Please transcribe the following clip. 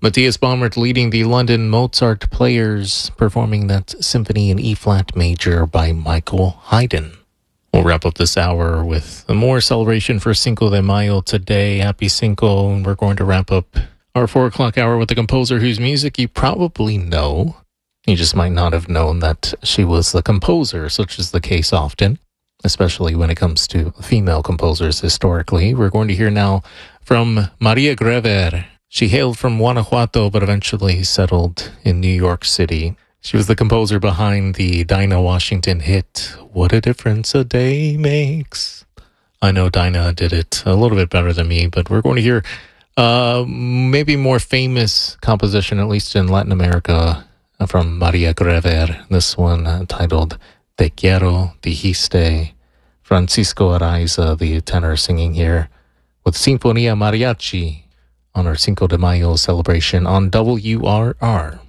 Matthias Baumert leading the London Mozart Players, performing that symphony in E-flat major by Michael Haydn. We'll wrap up this hour with a more celebration for Cinco de Mayo today. Happy Cinco, and we're going to wrap up our 4 o'clock hour with a composer whose music you probably know. You just might not have known that she was the composer, such is the case often, especially when it comes to female composers historically. We're going to hear now from Maria Grever. She hailed from Guanajuato, but eventually settled in New York City. She was the composer behind the Dinah Washington hit, What a Difference a Day Makes. I know Dinah did it a little bit better than me, but we're going to hear maybe more famous composition, at least in Latin America, from Maria Grever. This one titled Te Quiero, Dijiste. Francisco Araiza, the tenor, singing here with Sinfonia Mariachi on our Cinco de Mayo celebration on WRR.